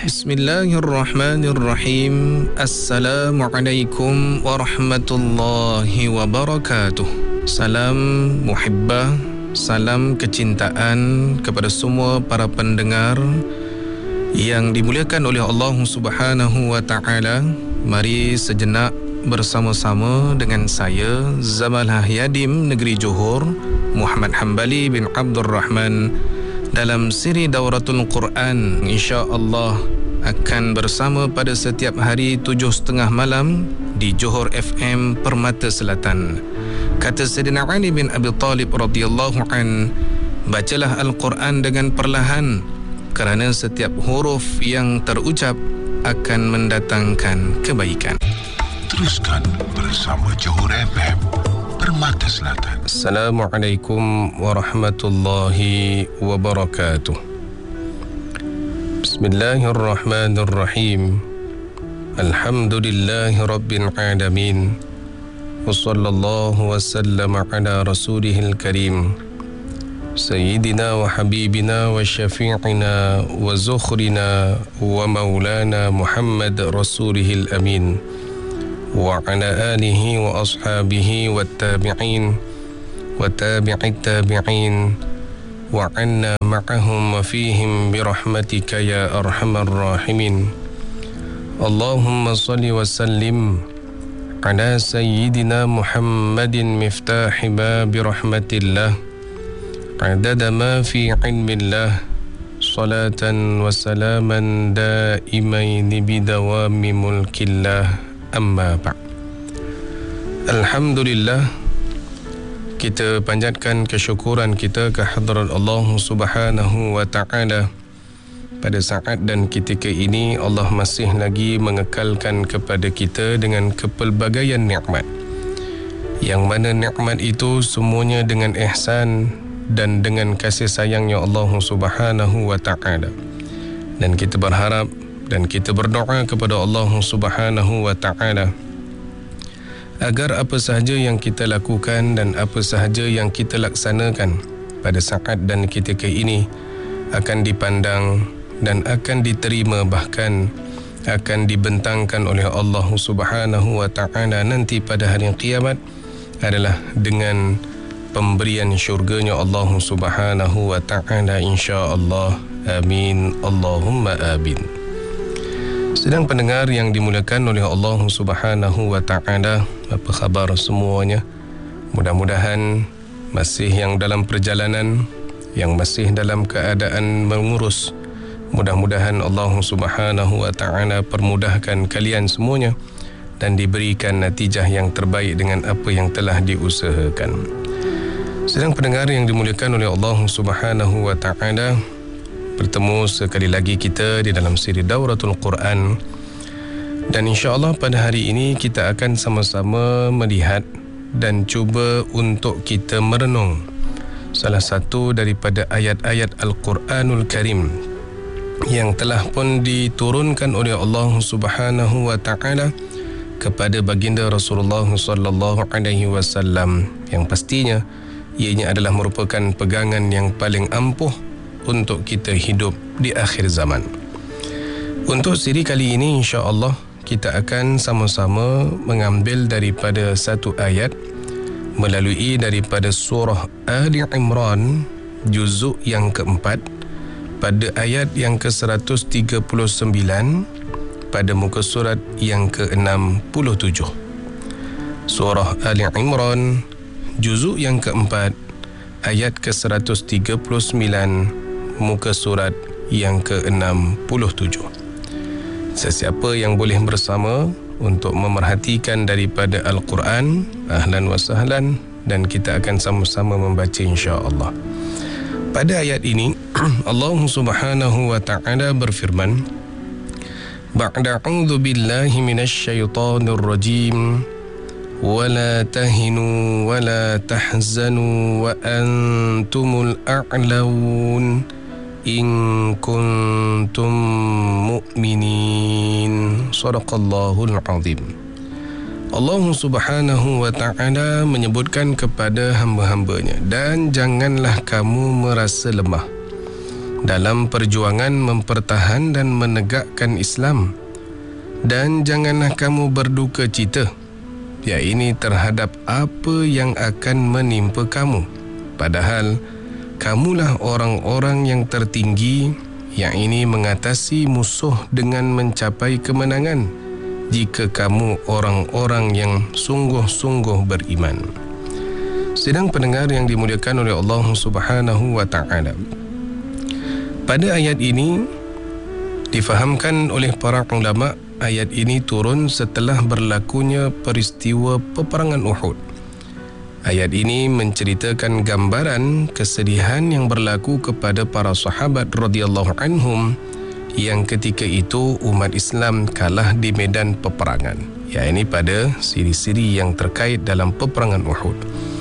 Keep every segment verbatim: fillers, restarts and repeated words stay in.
Bismillahirrahmanirrahim. Assalamualaikum warahmatullahi wabarakatuh. Salam muhibbah, salam kecintaan kepada semua para pendengar yang dimuliakan oleh Allah Subhanahu wa taala. Mari sejenak bersama-sama dengan saya Zamalah Yadim Negeri Johor, Muhammad Hambali bin Abdul Rahman, dalam siri Dauratul Quran. InsyaAllah akan bersama pada setiap hari tujuh setengah malam di Johor F M Permata Selatan. Kata Sayyidina Ali bin Abi Talib radhiyallahu an, bacalah Al-Quran dengan perlahan, kerana setiap huruf yang terucap akan mendatangkan kebaikan. Teruskan bersama Johor F M Permata Selatan. Assalamualaikum warahmatullahi wabarakatuh. Bismillahirrahmanirrahim. Alhamdulillahi rabbil alamin. Wa sallallahu wa sallama ala rasulihil karim, Sayyidina wa habibina wa syafi'ina wa zukhrina wa maulana Muhammad rasulihil amin, wa ala alihi wa ashabihi wa tabi'in wa tabi'it tabi'in wa anna ma'ahum wa fihim birahmatika ya arhamar rahimin. Allahumma salli wa sallim ala sayyidina Muhammadin miftahi babi rahmatillah, adada ma fi ilmillah, salatan wa salaman daimaini bidawami mulkillah. Amma ba'. Alhamdulillah, kita panjatkan kesyukuran kita ke hadrat Allah Subhanahu wa taala. Pada saat dan ketika ini Allah masih lagi mengekalkan kepada kita dengan kepelbagaian nikmat, yang mana nikmat itu semuanya dengan ihsan dan dengan kasih sayangnya Allah Subhanahu wa taala. Dan kita berharap dan kita berdoa kepada Allah Subhanahu wa taala agar apa sahaja yang kita lakukan dan apa sahaja yang kita laksanakan pada saat dan ketika ini akan dipandang dan akan diterima, bahkan akan dibentangkan oleh Allah Subhanahu wa taala nanti pada hari kiamat adalah dengan pemberian syurganya Allah Subhanahu wa taala, insya-Allah. Amin, Allahumma amin. Sedang pendengar yang dimuliakan oleh Allah Subhanahu wa taala, apa khabar semuanya? Mudah-mudahan masih yang dalam perjalanan, yang masih dalam keadaan mengurus. Mudah-mudahan Allah Subhanahu wa taala permudahkan kalian semuanya dan diberikan natijah yang terbaik dengan apa yang telah diusahakan. Sedang pendengar yang dimuliakan oleh Allah Subhanahu wa taala, bertemu sekali lagi kita di dalam siri Dauratul Quran, dan insya-Allah pada hari ini kita akan sama-sama melihat dan cuba untuk kita merenung salah satu daripada ayat-ayat Al-Quranul Karim yang telah pun diturunkan oleh Allah Subhanahu wa taala kepada baginda Rasulullah sallallahu alaihi wasallam, yang pastinya ianya adalah merupakan pegangan yang paling ampuh untuk kita hidup di akhir zaman. Untuk siri kali ini insya-Allah kita akan sama-sama mengambil daripada satu ayat melalui daripada surah Ali Imran juzuk yang keempat pada ayat yang ke seratus tiga puluh sembilan pada muka surat yang ke enam puluh tujuh. Surah Ali Imran juzuk yang keempat ayat ke seratus tiga puluh sembilan muka surat yang ke enam puluh tujuh. Sesiapa yang boleh bersama untuk memerhatikan daripada Al-Quran, ahlan wa sahlan, dan kita akan sama-sama membaca insya-Allah. Pada ayat ini Allah Subhanahu wa taala berfirman, ba'da a'udzu billahi minasy syaithanir rajim, wa la tahinu wa la tahzanu wa antumul a'laun in kuntum mu'minin. Sadaqallahul azim. Allah Subhanahu wa ta'ala menyebutkan kepada hamba-hambanya, dan janganlah kamu merasa lemah, dalam perjuangan mempertahan dan menegakkan Islam. Dan janganlah kamu berduka cita, yakni terhadap apa yang akan menimpa kamu, padahal kamulah orang-orang yang tertinggi, yakni mengatasi musuh dengan mencapai kemenangan, jika kamu orang-orang yang sungguh-sungguh beriman. Sedang pendengar yang dimuliakan oleh Allah Subhanahu wa taala, pada ayat ini difahamkan oleh para ulama, ayat ini turun setelah berlakunya peristiwa peperangan Uhud. Ayat ini menceritakan gambaran kesedihan yang berlaku kepada para sahabat radhiyallahu anhum yang ketika itu umat Islam kalah di medan peperangan, yakni pada siri-siri yang terkait dalam peperangan Uhud.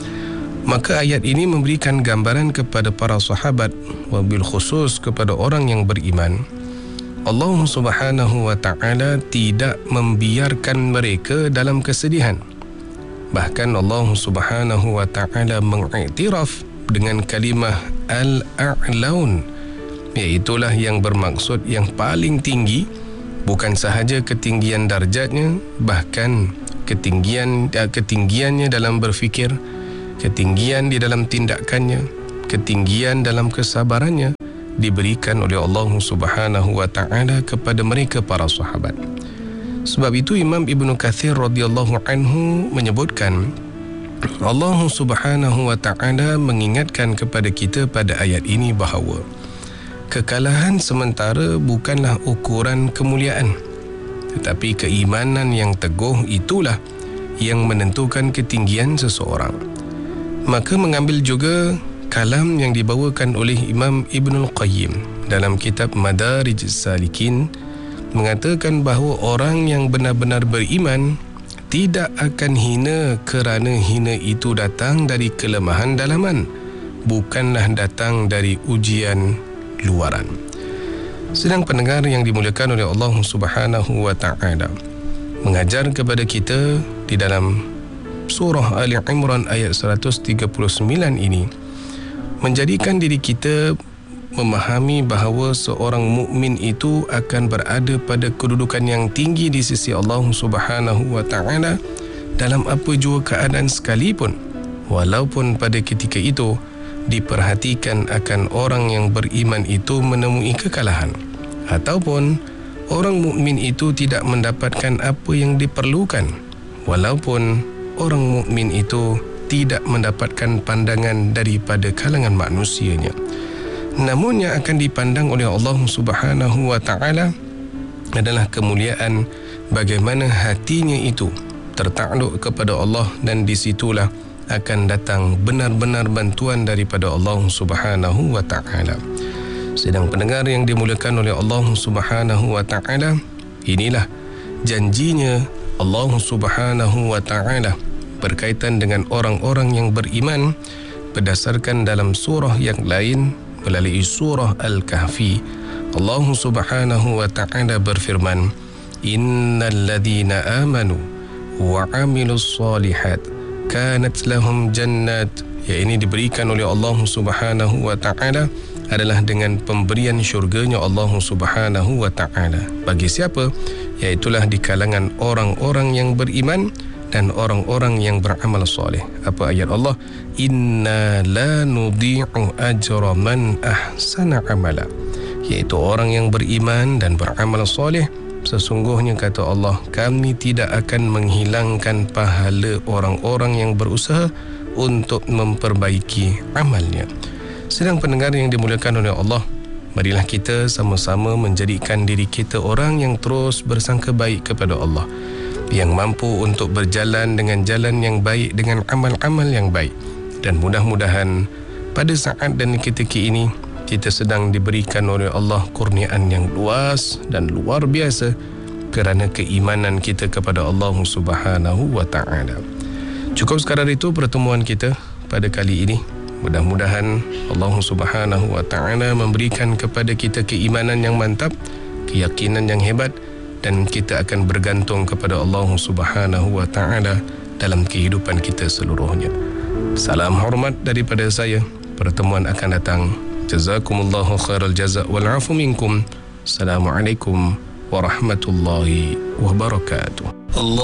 Maka ayat ini memberikan gambaran kepada para sahabat, wabil khusus kepada orang yang beriman, Allah Subhanahu wa taala tidak membiarkan mereka dalam kesedihan. Bahkan Allah Subhanahu wa taala mengiktiraf dengan kalimah al-a'laun, iaitulah yang bermaksud yang paling tinggi, bukan sahaja ketinggian darjatnya, bahkan ketinggian ketinggiannya dalam berfikir, ketinggian di dalam tindakannya, ketinggian dalam kesabarannya diberikan oleh Allah Subhanahu wa taala kepada mereka para sahabat. Sebab itu Imam Ibnu Katsir radhiyallahu anhu menyebutkan, Allah Subhanahu wa taala mengingatkan kepada kita pada ayat ini bahawa kekalahan sementara bukanlah ukuran kemuliaan, tetapi keimanan yang teguh itulah yang menentukan ketinggian seseorang. Maka mengambil juga kalam yang dibawakan oleh Imam Ibnul Qayyim dalam kitab Madarijus Salikin, mengatakan bahawa orang yang benar-benar beriman tidak akan hina kerana hina itu datang dari kelemahan dalaman, bukanlah datang dari ujian luaran. Sedang pendengar yang dimuliakan oleh Allah Subhanahu wa taala mengajar kepada kita di dalam surah Ali Imran ayat seratus tiga puluh sembilan ini, menjadikan diri kita memahami bahawa seorang mukmin itu akan berada pada kedudukan yang tinggi di sisi Allah Subhanahu wa taala dalam apa jua keadaan sekalipun, walaupun pada ketika itu diperhatikan akan orang yang beriman itu menemui kekalahan, ataupun orang mukmin itu tidak mendapatkan apa yang diperlukan, walaupun orang mukmin itu tidak mendapatkan pandangan daripada kalangan manusianya. Namun yang akan dipandang oleh Allah Subhanahu wa taala adalah kemuliaan bagaimana hatinya itu tertakluk kepada Allah, dan di situlah akan datang benar-benar bantuan daripada Allah Subhanahu wa taala. Sedang pendengar yang dimuliakan oleh Allah Subhanahu wa taala, inilah janjinya Allah Subhanahu wa taala berkaitan dengan orang-orang yang beriman berdasarkan dalam surah yang lain melalui surah Al-Kahfi. Allah Subhanahu wa taala berfirman, innal ladzina amanu wa amilus solihat kanat lahum jannat, yang ini diberikan oleh Allah Subhanahu wa taala adalah dengan pemberian syurganya Allah Subhanahu wa taala. Bagi siapa? Iaitulah di kalangan orang-orang yang beriman dan orang-orang yang beramal soleh. Apa ayat Allah? Inna la nudhi'u ajra man ahsana amala, iaitu orang yang beriman dan beramal soleh, sesungguhnya kata Allah, kami tidak akan menghilangkan pahala orang-orang yang berusaha untuk memperbaiki amalnya. Sedang pendengar yang dimuliakan oleh Allah, marilah kita sama-sama menjadikan diri kita orang yang terus bersangka baik kepada Allah, yang mampu untuk berjalan dengan jalan yang baik, dengan amal-amal yang baik. Dan mudah-mudahan pada saat dan ketika ini kita sedang diberikan oleh Allah kurniaan yang luas dan luar biasa kerana keimanan kita kepada Allah Subhanahu wa taala. Cukup sekadar itu pertemuan kita pada kali ini. Mudah-mudahan Allah Subhanahu wa taala memberikan kepada kita keimanan yang mantap, keyakinan yang hebat, dan kita akan bergantung kepada Allah Subhanahu wa taala dalam kehidupan kita seluruhnya. Salam hormat daripada saya. Pertemuan akan datang. Jazakumullahu khairal jaza' wal 'afu minkum. Assalamualaikum warahmatullahi wabarakatuh. Allah